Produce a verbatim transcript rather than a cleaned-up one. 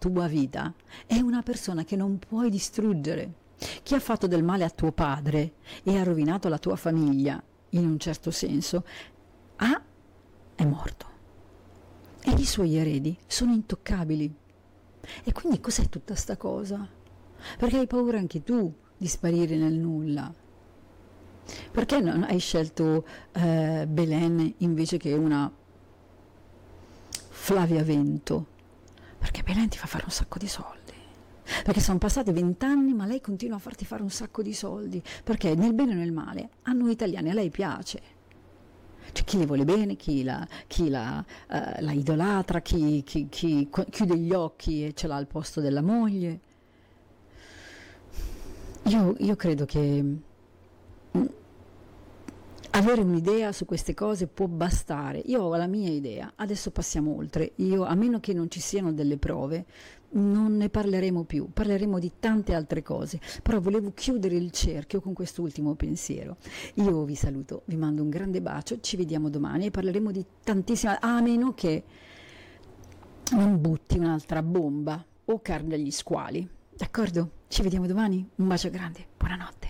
tua vita è una persona che non puoi distruggere. Chi ha fatto del male a tuo padre e ha rovinato la tua famiglia, in un certo senso, ha, è morto. E i suoi eredi sono intoccabili. E quindi cos'è tutta sta cosa? Perché hai paura anche tu di sparire nel nulla. Perché non hai scelto eh, Belen invece che una Flavia Vento? Perché Belen ti fa fare un sacco di soldi. Perché sono passati vent'anni ma lei continua a farti fare un sacco di soldi. Perché nel bene e nel male a noi italiani a lei piace. Cioè, chi le vuole bene, chi la, chi la, uh, la idolatra, chi, chi, chi chiude gli occhi e ce l'ha al posto della moglie. Io, io credo che mh, avere un'idea su queste cose può bastare. Io ho la mia idea, adesso passiamo oltre. Io, a meno che non ci siano delle prove, non ne parleremo più, parleremo di tante altre cose, però volevo chiudere il cerchio con quest'ultimo pensiero. Io vi saluto, vi mando un grande bacio, ci vediamo domani e parleremo di tantissime, a meno che non butti un'altra bomba o carne agli squali, d'accordo? Ci vediamo domani, un bacio grande, buonanotte.